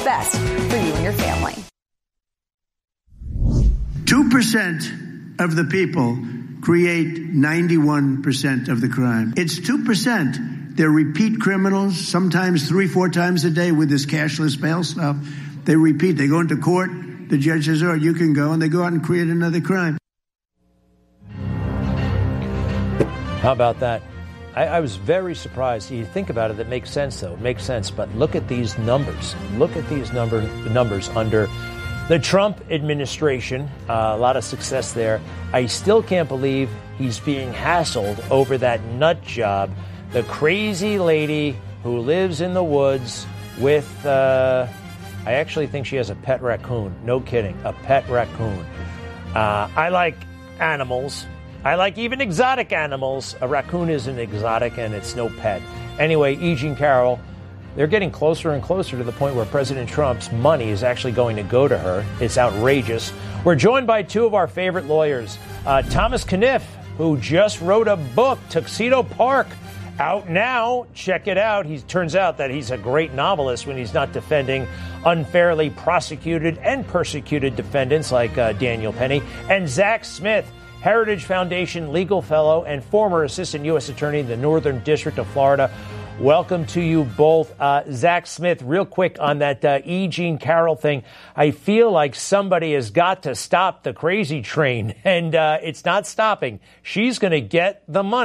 best for you and your family. 2% of the people create 91% of the crime. It's 2%. They're repeat criminals, sometimes 3-4 times a day with this cashless bail stuff. They repeat. They go into court. The judge says, oh, you can go. And they go out and create another crime. How about that? I was very surprised. You think about it, that makes sense, though. It makes sense. But look at these numbers. Look at these numbers under the Trump administration. A lot of success there. I still can't believe he's being hassled over that nut job. The crazy lady who lives in the woods with, I actually think she has a pet raccoon. No kidding. A pet raccoon. I like animals. I like even exotic animals. A raccoon isn't exotic and it's no pet. Anyway, E. Jean Carroll, they're getting closer and closer to the point where President Trump's money is actually going to go to her. It's outrageous. We're joined by two of our favorite lawyers. Thomas Kenniff, who just wrote a book, Tuxedo Park, out now. Check it out. He turns out that he's a great novelist when he's not defending unfairly prosecuted and persecuted defendants like Daniel Penny. And Zach Smith, Heritage Foundation legal fellow and former assistant U.S. attorney in the Northern District of Florida. Welcome to you both. Zach Smith, real quick on that E. Jean Carroll thing. I feel like somebody has got to stop the crazy train, and it's not stopping. She's going to get the money.